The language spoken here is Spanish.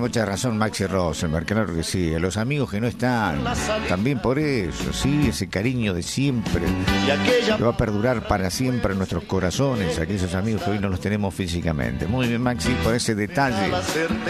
mucha razón Maxi Rosenberg, claro que sí. A los amigos que no están, también por eso, sí, ese cariño de siempre que va a perdurar para siempre en nuestros corazones, aquellos amigos que hoy no los tenemos físicamente. Muy bien, Maxi, por ese detalle.